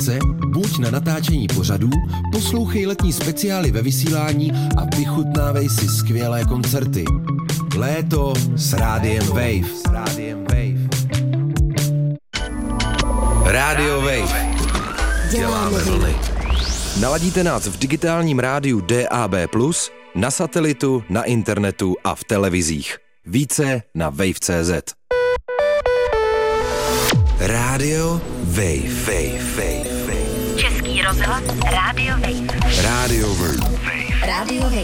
akce, buď na natáčení pořadů, poslouchej letní speciály ve vysílání a vychutnávej si skvělé koncerty. Léto s Rádiem Wave. Radio Wave. Děláme vlny. Naladíte nás v digitálním rádiu DAB+, na satelitu, na internetu a v televizích. Více na wave.cz. Radio Wave. Český rozhlas Radio Wave. Radio Wave. Radio Wave.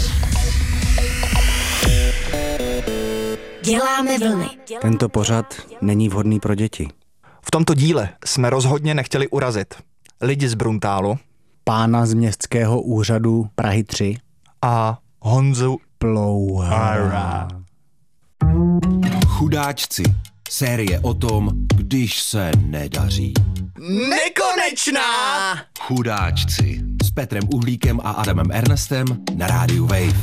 Děláme vlny. Tento pořad není vhodný pro děti. V tomto díle jsme rozhodně nechtěli urazit lidi z Bruntálu, Pána z městského úřadu Prahy 3 a Honzu Plouhara. Chudáčci. Série o tom, když se nedaří. Nekonečná! Chudáčci. S Petrem Uhlíkem a Adamem Ernestem na rádiu Wave.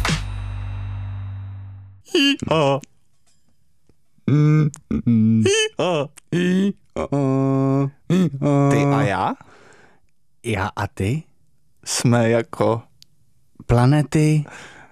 Ty a já Já a ty? jsme jako Planety.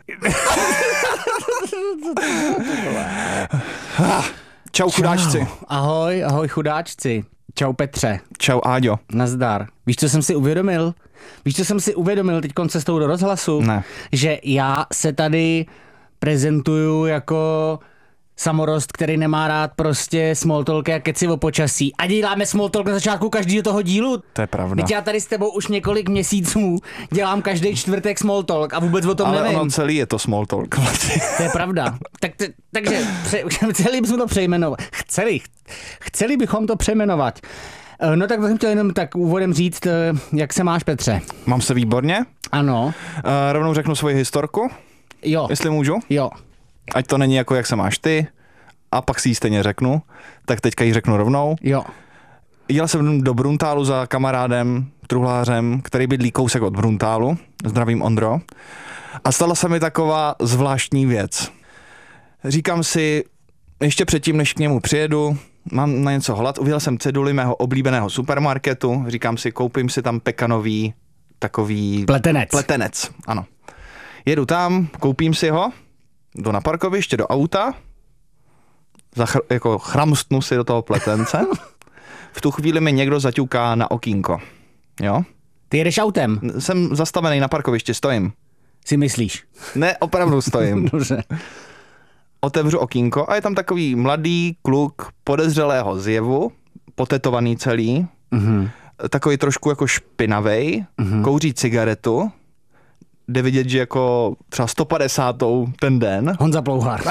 Čau chudáčci. Ahoj chudáčci. Čau Petře. Čau Áďo. Nazdar. Víš, co jsem si uvědomil? Teď cestou do rozhlasu? Ne. Že já se tady prezentuju jako samorost, který nemá rád prostě small talky a keci o počasí. A děláme small talk na začátku každého toho dílu. To je pravda. Teď já tady s tebou už několik měsíců dělám každý čtvrtek small talk a vůbec o tom Ale nevím. ono celý je to small talk. To je pravda. Takže chceli bychom to přejmenovat. Chceli bychom to přejmenovat. No tak bych chtěl jenom tak úvodem říct, jak se máš, Petře? Mám se výborně. Ano. Rovnou řeknu svoji historku, Jo. jestli můžu. Jo. Ať to není jako jak se máš ty, a pak si ji stejně řeknu, tak teďka ji řeknu rovnou. Jo. Jel jsem do Bruntálu za kamarádem, truhlářem, který bydlí kousek od Bruntálu. Zdravím, Ondro. A stala se mi taková zvláštní věc. Říkám si, ještě předtím, než k němu přijedu, mám na něco hlad, uviděl jsem ceduli mého oblíbeného supermarketu, říkám si, koupím si tam pekanový takový... Pletenec, ano. Jedu tam, koupím si ho, jdu na parkoviště, do auta, jako chramstnu si do toho pletence. V tu chvíli mi někdo zaťuká na okýnko. Jo? Ty jedeš autem? Jsem zastavený na parkovišti, stojím. Si myslíš? Ne, opravdu stojím. Dobře. Otevřu okýnko a je tam takový mladý kluk podezřelého zjevu, potetovaný celý, takový trošku jako špinavej, kouří cigaretu, jde vidět, že jako třeba 150. ten den. Honza Plouhar.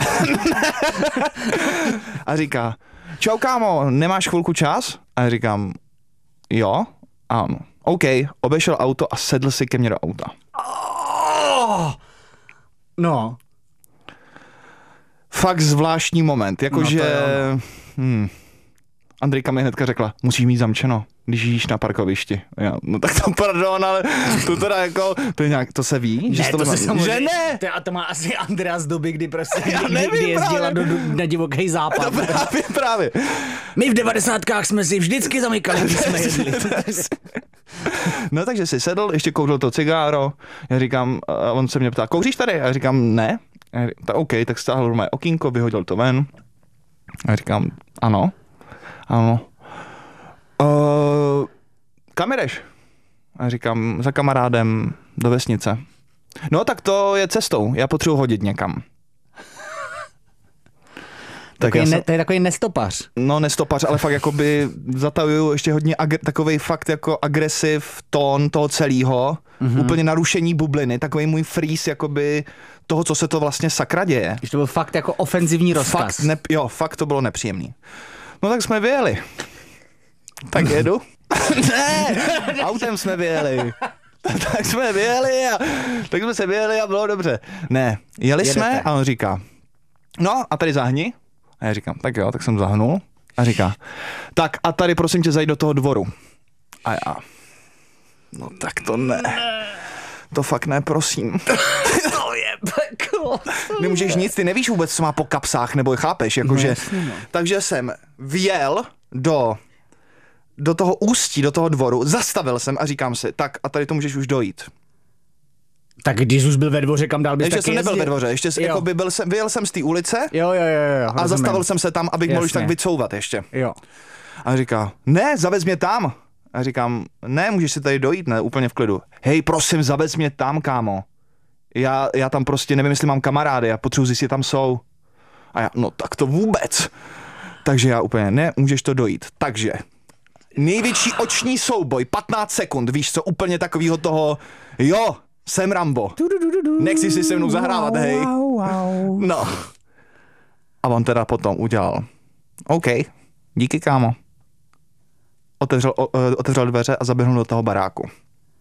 A říká, čau kámo, nemáš chvilku čas? A já říkám, jo, ano. OK, obešel auto a sedl si ke mně do auta. No. Fakt zvláštní moment, jakože... Andrejka mi hnedka řekla, musíš mít zamčeno, když jíš na parkovišti. Já, no tak to pardon, ale to teda jako, to je nějak, to se ví? Že to se samozřejmě, že ne! A to má asi Andrea z doby, kdy prostě nevím, kdy jezdila na divoký západ. Právě. My v 90kách jsme si vždycky zamykali, když jsme jedli. No takže si sedl, ještě kouřil to cigáro, já říkám, a on se mě ptá, kouříš tady? A já říkám, ne. Tak OK, tak stáhl moje okýnko, vyhodil to ven. A já říkám, ano. Kam jdeš? A já říkám, za kamarádem do vesnice. No tak to je cestou, já potřebuji hodit někam. To je takový nestopař. No nestopař, ale fakt jakoby zatavuju ještě hodně takovej fakt jako agresiv tón toho celého, úplně narušení bubliny, takový můj freeze jakoby toho, co se to vlastně sakra děje. Když to byl fakt jako ofenzivní rozkaz. Fakt to bylo nepříjemný. No tak jsme vyjeli. Tak jedu. Ne, autem jsme vyjeli. Tak jsme vyjeli a bylo dobře. Ne, jeli jsme a on říká, no a tady zahni. A já říkám, tak jo, tak jsem zahnul. A říká, tak a tady prosím tě zajď do toho dvoru. A já, no tak to ne. To fakt ne, prosím. To je peklo. Nemůžeš nic, ty nevíš vůbec, co má po kapsách, nebo chápeš, jakože. No, takže jsem vjel do toho ústí, do toho dvoru, zastavil jsem a říkám si, tak a tady to můžeš už dojít. Tak když už byl ve dvoře, kam dál bys Ještě taky jsem nebyl jezdil? ve dvoře, ještě jako by vyjel jsem z té ulice Jo, a zastavil jsem se tam, abych mohl už tak vycouvat ještě. Jo. A říká, ne, zavez mě tam. A říkám, ne, můžeš si tady dojít, ne, úplně v klidu. Hej, prosím, zavez mě tam, kámo. Já tam prostě nevím, jestli mám kamarády, já potřebuji zjistit, tam jsou. A já, no tak to vůbec. Takže já úplně, ne, můžeš to dojít. Takže největší oční souboj, 15 sekund, víš co, úplně takovýho toho, jo, jsem Rambo. Nechci si se mnou zahrávat, hej. No. A on teda potom udělal, OK, díky, kámo. Otevřel dveře a zaběhnul do toho baráku.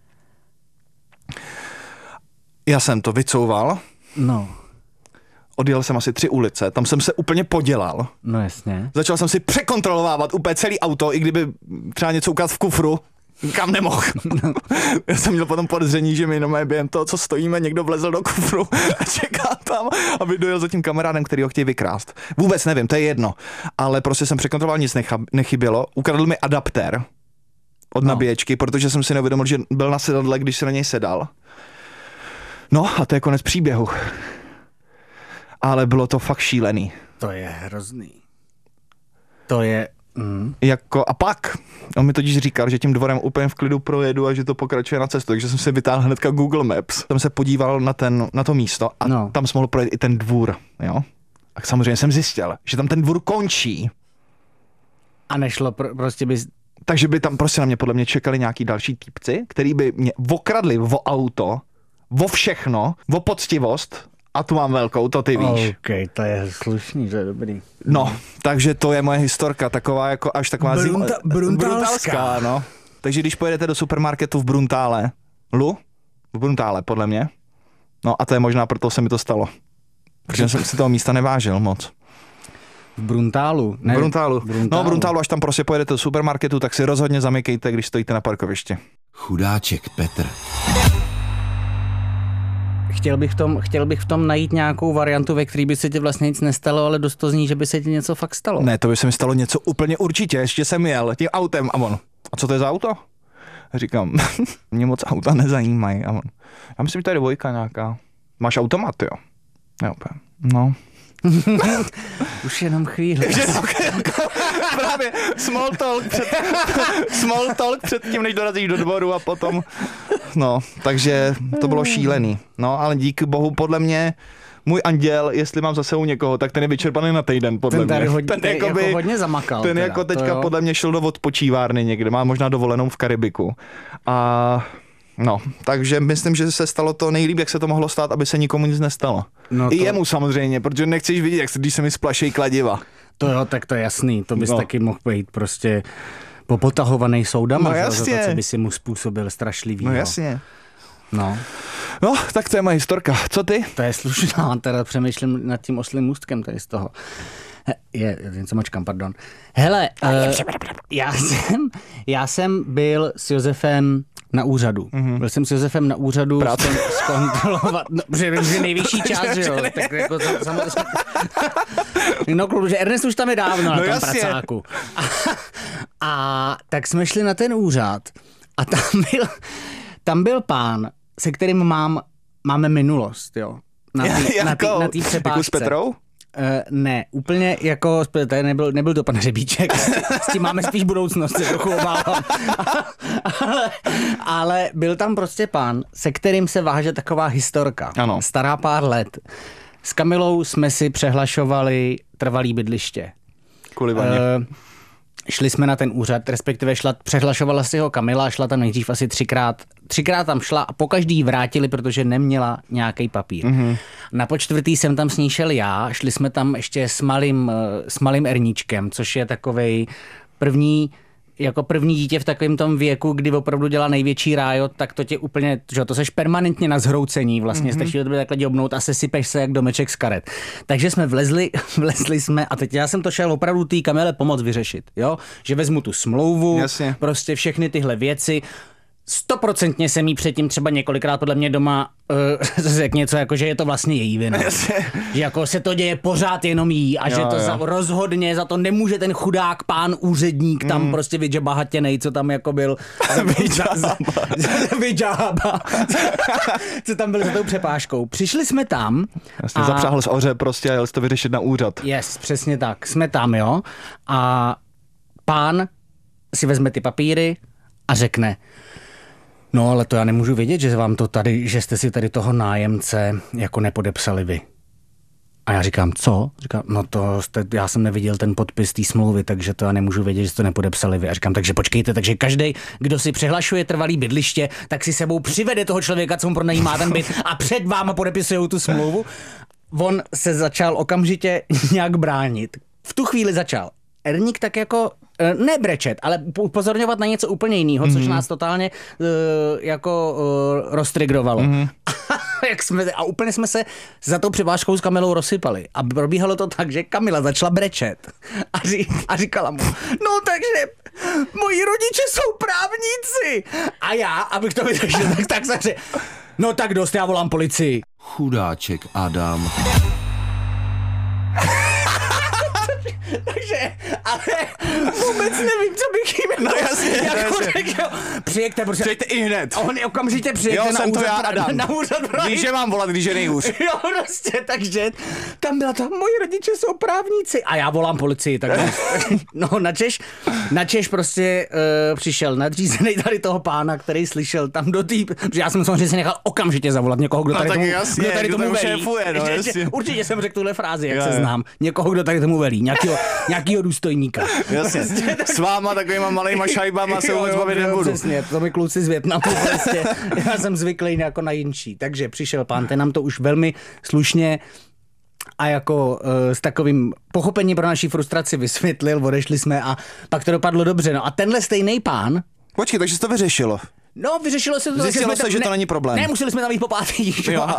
Já jsem to vycouval. No. Odjel jsem asi 3 ulice, tam jsem se úplně podělal. No jasně. Začal jsem si překontrolovávat úplně celý auto, i kdyby třeba něco ukázat v kufru, kam nemohl. Já jsem měl potom podezření, že mi jenom během toho, co stojíme, někdo vlezl do kufru a čeká tam, aby dojel za tím kamarádem, který ho chtějí vykrást. Vůbec nevím, to je jedno. Ale prostě jsem překontroloval, nic nechybělo. Ukradl mi adaptér od nabíječky, protože jsem si neuvědomil, že byl na sedadle, když se na něj sedal. No a to je konec příběhu. Ale bylo to fakt šílený. To je hrozný. To je... Jako, a pak, on mi totiž říkal, že tím dvorem úplně v klidu projedu a že to pokračuje na cestu, takže jsem si vytáhl hnedka Google Maps. Tam se podíval na to místo a tam jsem mohl projet i ten dvůr, jo. A samozřejmě jsem zjistil, že tam ten dvůr končí. A nešlo, prostě bys... Takže by tam prostě na mě podle mě čekali nějaký další týpci, který by mě okradli o auto, o všechno, o poctivost. A tu mám velkou, to ty víš. OK, to je slušný, to je dobrý. No, takže to je moje historka, taková jako až taková bruntálská, no. Takže když pojedete do supermarketu v Bruntále, v Bruntále, podle mě, no a to je možná proto se mi to stalo. Protože jsem si toho místa nevážil moc. V Bruntálu? Ne, v Bruntálu. No, v Bruntálu, až tam prostě pojedete do supermarketu, tak si rozhodně zamykejte, když stojíte na parkovišti. Chudáček Petr. Chtěl bych v tom najít nějakou variantu, ve který by se ti vlastně nic nestalo, ale dost to zní, že by se ti něco fakt stalo. Ne, to by se mi stalo něco úplně určitě, ještě jsem jel tím autem a on, a co to je za auto? A říkám, mě moc auta nezajímají. A on, já myslím, že to je dvojka nějaká. Máš automat, jo? Jo, no. Už jenom chvíli. Právě small talk před tím, než dorazíš do dvoru a potom, no, takže to bylo šílený. No, ale díky bohu, podle mě, můj anděl, jestli mám zase u někoho, tak ten je vyčerpaný na týden, podle mě. Ten jako hodně zamakal. Ten teda, jako teďka podle mě šel do odpočívárny někde, má možná dovolenou v Karibiku. A no, takže myslím, že se stalo to nejlíp, jak se to mohlo stát, aby se nikomu nic nestalo. No to... I jemu samozřejmě, protože nechceš vidět, když se mi splašejí kladiva. To jo, tak to je jasný, to bys taky mohl být prostě popotahovaný soudama, za to, co by si mu způsobil strašlivýho. No jasně. No, tak to je moje historka. Co ty? To je slušná, teda přemýšlím nad tím oslým můstkem tady z toho. Něco mačkám, pardon. Hele, já jsem byl s Josefem na úřadu. Mm-hmm. Byl jsem s Josefem na úřadu zkontrolovat, no, protože je nejvyšší čas, že jo. Tak jako samozřejmě. No, že Ernest už tam je dávno na tom pracáku. A tak jsme šli na ten úřad a tam byl pán, se kterým máme minulost, jo. Na té přepážce. Jako s Petrou? Ne, úplně jako, tady nebyl to pan Hřebíček, s tím máme spíš budoucnost, se trochu obávám. ale byl tam prostě pán, se kterým se váže taková historka, ano. Stará pár let. S Kamilou jsme si přehlašovali trvalý bydliště. Šli jsme na ten úřad, respektive přehlašovala si ho Kamila, šla tam nejdřív asi třikrát tam šla a pokaždý vrátili, protože neměla nějaký papír. Mm-hmm. Na počtvrtý jsem tam s ní šel já, šli jsme tam ještě s malým Erníčkem, což je takovej první dítě v takovém tom věku, kdy opravdu dělá největší rájot, tak to tě úplně, že to seš permanentně na zhroucení vlastně, stačí to takhle děobnout a sesypeš se jak domeček z karet. Takže jsme vlezli jsme a teď já jsem to šel opravdu té Kamile pomoct vyřešit, jo, že vezmu tu smlouvu, jasně. Prostě všechny tyhle věci. 100% jsem jí předtím třeba několikrát podle mě doma řekl něco jako, že je to vlastně její vina. Že jako se to děje pořád jenom ý a že to rozhodně za to nemůže ten chudák pán úředník tam prostě vydžabahatěnej, co tam jako byl. Vydžába. Co tam byl za tou přepážkou. Přišli jsme tam. Jasně, zapřáhl z oře prostě a jel to vyřešit na úřad. Yes, přesně tak. Jsme tam, jo. A pán si vezme ty papíry a řekne: no, ale to já nemůžu vědět, že vám to tady, že jste si tady toho nájemce jako nepodepsali vy. A já říkám, co? Říkám, no já jsem neviděl ten podpis té smlouvy, takže to já nemůžu vědět, že jste to nepodepsali vy. A říkám, takže počkejte, takže každý, kdo si přihlašuje trvalý bydliště, tak si sebou přivede toho člověka, co mu pronajímá ten byt a před váma podepisujou tu smlouvu. On se začal okamžitě nějak bránit. V tu chvíli začal Erník tak jako nebrečet, ale upozorňovat na něco úplně jiného, což nás totálně roztrigrovalo. A úplně jsme se za tou přepážkou s Kamilou rozsypali. A probíhalo to tak, že Kamila začala brečet. A říkala mu, no takže moji rodiče jsou právníci. A já, abych to vydržel, tak jsem řekl, no tak dost, já volám policii. Chudáček Adam. Takže, ale vůbec nevím, co bych jim no jasně, přijďte i hned. A on okamžitě přijďte na úřad. Víš, že mám volat, když je nejhůř. Jo, prostě, takže tam byla to, moji rodiče jsou právníci. A já volám policii, tak no, načež prostě přišel nadřízený tady toho pána, který slyšel tam do tý, protože já jsem samozřejmě si nechal okamžitě zavolat někoho, kdo tady tomu velí. Šéfuje, no, určitě jsem řekl tuhle frázi, jak se znám. Někoho, kdo tady tomu velí. Nějakýho důstojníka. Jasně. S váma takovýma malejma šajbama se vůbec bavit nebudu. Přesně, to mi kluci z Vietnamu prostě. Já jsem zvyklý jako na jinčí. Takže přišel pán, ten nám to už velmi slušně a jako s takovým pochopením pro naší frustraci vysvětlil, odešli jsme a pak to dopadlo dobře. No a tenhle stejný pán... Počkej, takže se to vyřešilo. No, vyřešilo se to. Zjistilo se, že to není problém. Ne, museli jsme tam jít po pátý,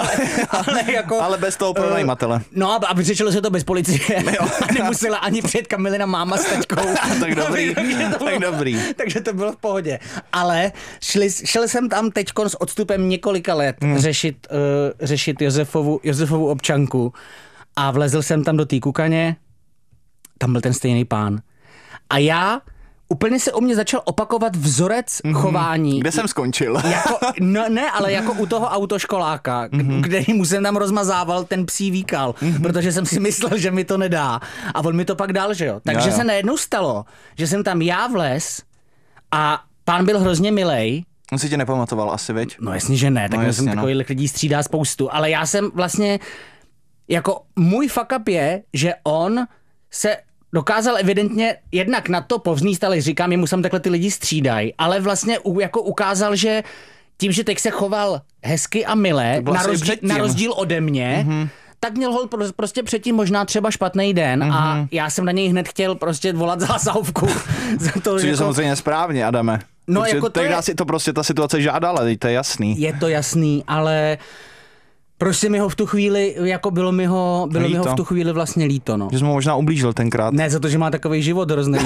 ale bez toho pronajímatele. No a vyřešilo se to bez policie. A nemusela ani přijet Kamilina máma s taťkou. Tak dobrý. Takže to bylo v pohodě. Ale šel jsem tam teďkon s odstupem několika let řešit Josefovu občanku a vlezl jsem tam do té kukaně. Tam byl ten stejný pán. A já... Úplně se o mě začal opakovat vzorec chování. Kde jsem skončil? Ale jako u toho autoškoláka, kterýmu jsem tam rozmazával ten psí výkal, protože jsem si myslel, že mi to nedá. A on mi to pak dal, že jo. Takže se najednou stalo, že jsem tam já vlez a pán byl hrozně milej. On si tě nepamatoval asi, viď? No jasně, že ne, tak jsem takových lidí střídá spoustu. Ale já jsem vlastně, jako můj fuck up je, že on se dokázal evidentně jednak na to povznést, ale říkám, jemu jsem takhle ty lidi střídají, ale vlastně jako ukázal, že tím, že teď se choval hezky a milé, na rozdíl ode mě, tak měl ho prostě předtím možná třeba špatný den a já jsem na něj hned chtěl prostě volat zásahovku. Což je samozřejmě správně, Adame. No, jako tehdy si to prostě ta situace žádala, to je jasný. Je to jasný, ale... Prostě mi ho v tu chvíli, jako bylo mi ho v tu chvíli vlastně líto, no. Že jsi mu možná ublížil tenkrát. Ne, za to, že má takový život hrozný.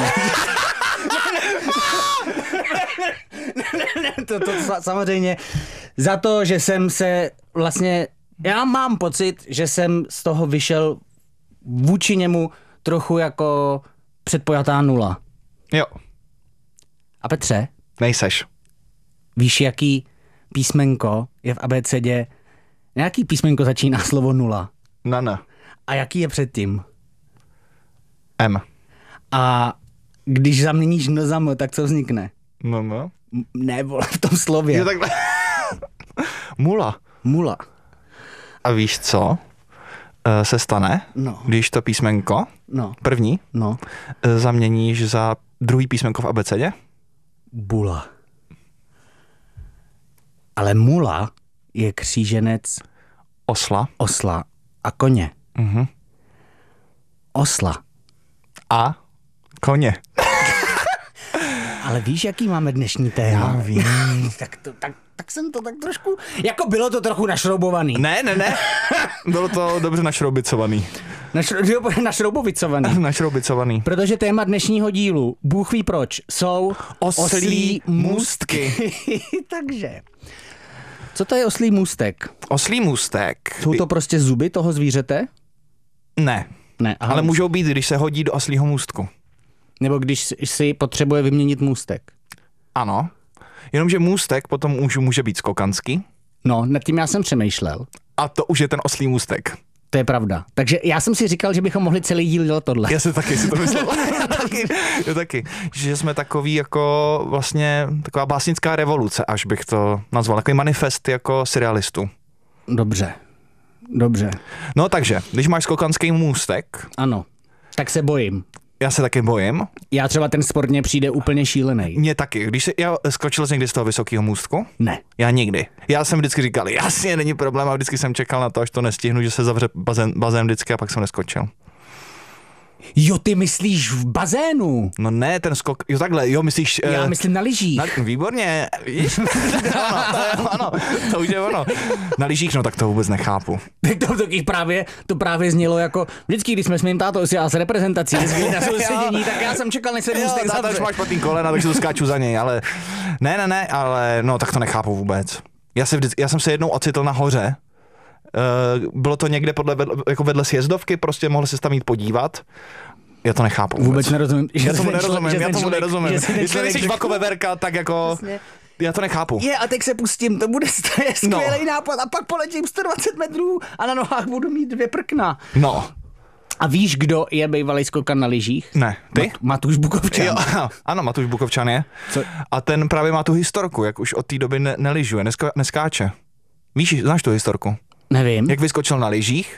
To samozřejmě za to, že jsem se vlastně, já mám pocit, že jsem z toho vyšel vůči němu trochu jako předpojatá nula. Jo. A Petře? Nejseš. Víš, jaký písmenko je v abecedě? Nějaký písmenko začíná slovo nula? Ne. A jaký je předtím? M. A když zaměníš N za M, tak co vznikne? No. Ne, vole, v tom slově. Je takhle. Mula. A víš co se stane, když to písmenko, první, zaměníš za druhý písmenko v abecedě? Bula. Ale mula je kříženec osla a koně. Osla. A koně. Ale víš, jaký máme dnešní téma? Já vím. tak jsem to tak trošku, jako bylo to trochu našroubovaný. Ne. Bylo to dobře našroubicovaný. Našroubovicovaný. Našroubicovaný. Protože téma dnešního dílu, Bůh ví proč, jsou Oslí můstky. Takže, co to je oslí můstek? Oslí můstek. Jsou to prostě zuby toho zvířete? Ne. Ne, aha. Ale můžou být, když se hodí do oslího můstku. Nebo když si potřebuje vyměnit můstek? Ano. Jenomže můstek potom může být skokanský. No, nad tím já jsem přemýšlel. A to už je ten oslí můstek. To je pravda. Takže já jsem si říkal, že bychom mohli celý díl dělat tohle. Já si to myslel. Já taky. Že jsme takový jako vlastně taková básnická revoluce, až bych to nazval. Takový manifest jako surrealistů. Dobře. No takže, když máš skokanský můstek. Ano. Tak se bojím. Já se taky bojím. Já třeba ten sport mně přijde úplně šílený. Mně taky. Já skočil jsem někdy z toho vysokého můstku? Ne. Já nikdy. Já jsem vždycky říkal, jasně, není problém, a vždycky jsem čekal na to, až to nestihnu, že se zavře bazén vždycky, a pak jsem neskočil. Jo, ty myslíš v bazénu? No ne, ten skok, jo takhle, jo, myslíš... Já myslím na lyžích. Výborně, víš? Ano, to už je ono. Na lyžích, no tak to vůbec nechápu. To právě znělo jako, vždycky, když jsme s mým tátou si s reprezentací na soustředění, tak já jsem čekal, než se můstek zavře. Táta už máš špatný kolena, takže to skáču za něj, ale ne, ale no tak to nechápu vůbec. Já jsem se jednou ocitl na hoře. Bylo to někde jako vedle sjezdovky, prostě mohl se tam jít podívat. Já to nechápu vůbec nerozumím. Já tomu nerozumím. Jestli nejsi vakoveverka, tak jako... Já to nechápu. A teď se pustím, to bude skvělý nápad a pak poletím 120 metrů a na nohách budu mít 2 prkna. No. A víš, kdo je bývalý skokan na lyžích? Ne, ty? Matuš Bukovčan. Jo, ano, Matuš Bukovčan je. Co? A ten právě má tu historku, jak už od té doby nelyžuje, neskáče. Víš, znáš tu historku? Nevím. Jak vyskočil na lyžích